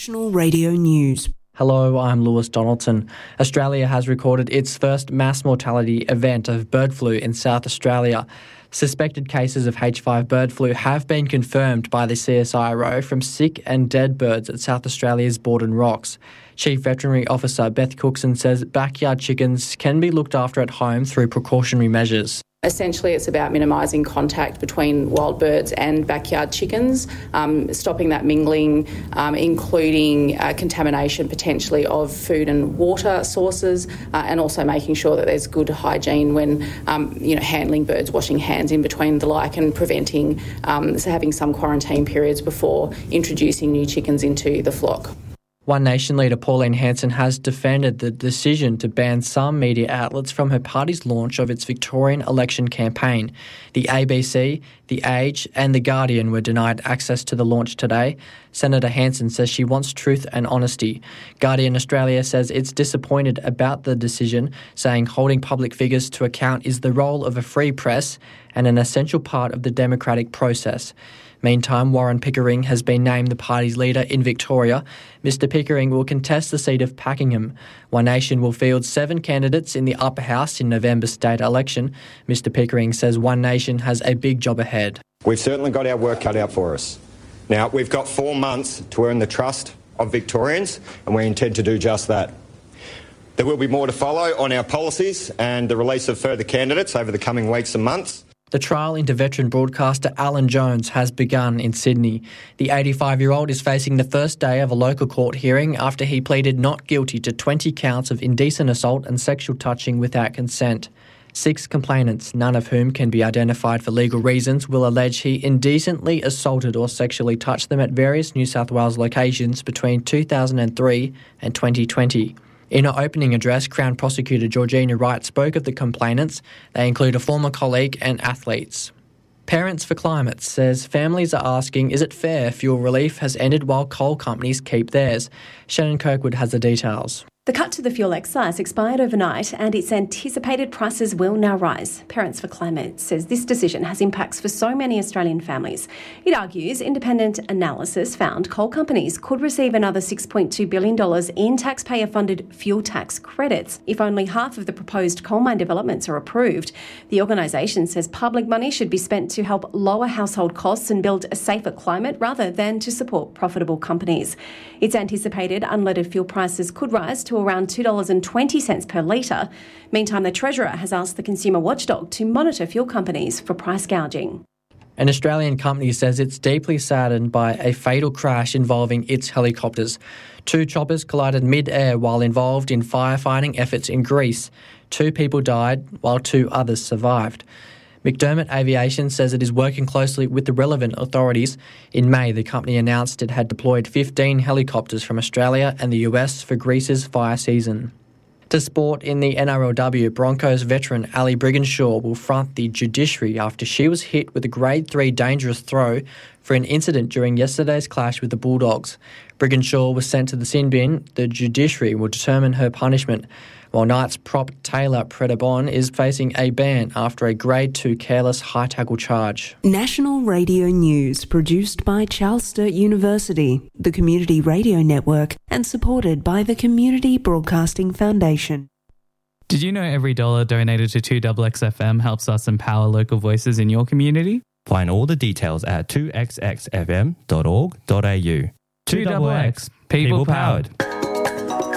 National Radio News. Hello, I'm Lewis Donaldson. Australia has recorded its first mass mortality event of bird flu in South Australia. Suspected cases of H5 bird flu have been confirmed by the CSIRO from sick and dead birds at South Australia's Borden Rocks. Chief Veterinary Officer Beth Cookson says backyard chickens can be looked after at home through precautionary measures. Essentially, it's about minimising contact between wild birds and backyard chickens, stopping that mingling, including contamination potentially of food and water sources, and also making sure that there's good hygiene when, handling birds, washing hands in between the like, and preventing having some quarantine periods before introducing new chickens into the flock. One Nation leader Pauline Hanson has defended the decision to ban some media outlets from her party's launch of its Victorian election campaign. The ABC, The Age and The Guardian were denied access to the launch today. Senator Hanson says she wants truth and honesty. Guardian Australia says it's disappointed about the decision, saying holding public figures to account is the role of a free press and an essential part of the democratic process. Meantime, Warren Pickering has been named the party's leader in Victoria. Mr Pickering will contest the seat of Pakenham. One Nation will field 7 candidates in the upper house in November's state election. Mr Pickering says One Nation has a big job ahead. We've certainly got our work cut out for us. Now, we've got 4 months to earn the trust of Victorians, and we intend to do just that. There will be more to follow on our policies and the release of further candidates over the coming weeks and months. The trial into veteran broadcaster Alan Jones has begun in Sydney. The 85-year-old is facing the first day of a local court hearing after he pleaded not guilty to 20 counts of indecent assault and sexual touching without consent. 6 complainants, none of whom can be identified for legal reasons, will allege he indecently assaulted or sexually touched them at various New South Wales locations between 2003 and 2020. In her opening address, Crown Prosecutor Georgina Wright spoke of the complainants. They include a former colleague and athletes. Parents for Climate says families are asking, is it fair fuel relief has ended while coal companies keep theirs? Shannon Kirkwood has the details. The cut to the fuel excise expired overnight and its anticipated prices will now rise. Parents for Climate says this decision has impacts for so many Australian families. It argues independent analysis found coal companies could receive another $6.2 billion in taxpayer-funded fuel tax credits if only half of the proposed coal mine developments are approved. The organisation says public money should be spent to help lower household costs and build a safer climate rather than to support profitable companies. It's anticipated unleaded fuel prices could rise to around $2.20 per litre. Meantime, the Treasurer has asked the Consumer Watchdog to monitor fuel companies for price gouging. An Australian company says it's deeply saddened by a fatal crash involving its helicopters. 2 choppers collided mid-air while involved in firefighting efforts in Greece. 2 people died while 2 others survived. McDermott Aviation says it is working closely with the relevant authorities. In May, the company announced it had deployed 15 helicopters from Australia and the US for Greece's fire season. To sport, in the NRLW, Broncos veteran Ali Brigginshaw will front the judiciary after she was hit with a Grade 3 dangerous throw for an incident during yesterday's clash with the Bulldogs. Brigginshaw was sent to the sin bin. The judiciary will determine her punishment, while Knights prop Taylor Predabon is facing a ban after a Grade 2 careless high tackle charge. National Radio News, produced by Charles Sturt University, the Community Radio Network, and supported by the Community Broadcasting Foundation. Did you know every dollar donated to 2XXFM helps us empower local voices in your community? Find all the details at 2xxfm.org.au. 2XX, people powered.